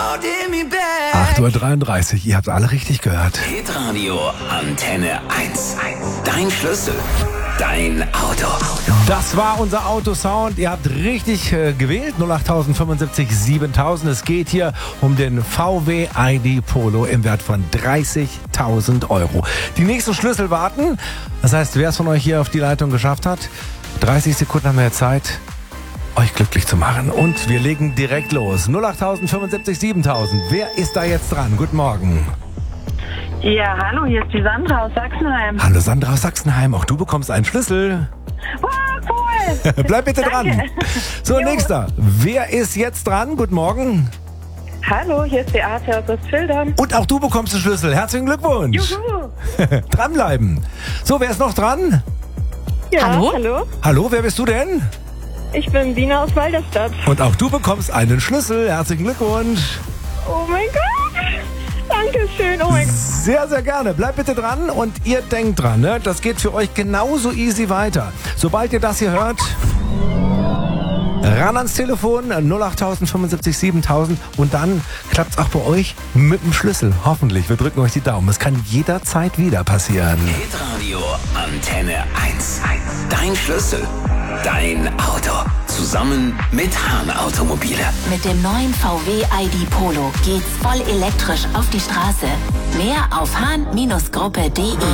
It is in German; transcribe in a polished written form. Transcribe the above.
8:33 Uhr, ihr habt alle richtig gehört. Hitradio Antenne 1. Dein Schlüssel, dein Auto. Das war unser Autosound. Ihr habt richtig gewählt. 08075 7000. Es geht hier um den VW ID Polo im Wert von 30.000 Euro. Die nächsten Schlüssel warten. Das heißt, wer es von euch hier auf die Leitung geschafft hat, 30 Sekunden haben wir jetzt Zeit, euch glücklich zu machen. Und wir legen direkt los. 08075 7000. Wer ist da jetzt dran? Guten Morgen. Ja, hallo, hier ist die Sandra aus Sachsenheim. Hallo Sandra aus Sachsenheim. Auch du bekommst einen Schlüssel. Wow, cool. Bleib bitte Danke. dran. So, Jo. nächster. Wer ist jetzt dran? Guten Morgen. Hallo, hier ist Beate aus Ostfildern. Und auch du bekommst den Schlüssel. Herzlichen Glückwunsch. Juhu. Dranbleiben. So, wer ist noch dran? Ja, Hallo? hallo. Hallo, wer bist du denn? Ich bin Dina aus Walderstadt. Und auch du bekommst einen Schlüssel. Herzlichen Glückwunsch. Oh mein Gott. Dankeschön. Oh mein Gott. Sehr, sehr gerne. Bleibt bitte dran und ihr denkt dran, ne? Das geht für euch genauso easy weiter. Sobald ihr das hier hört, ran ans Telefon 08075 7000 und dann klappt's auch bei euch mit dem Schlüssel. Hoffentlich. Wir drücken euch die Daumen. Es kann jederzeit wieder passieren. Hitradio Antenne 1. Dein Schlüssel, dein Auto. Zusammen mit Hahn Automobile. Mit dem neuen VW ID Polo geht's voll elektrisch auf die Straße. Mehr auf hahn-gruppe.de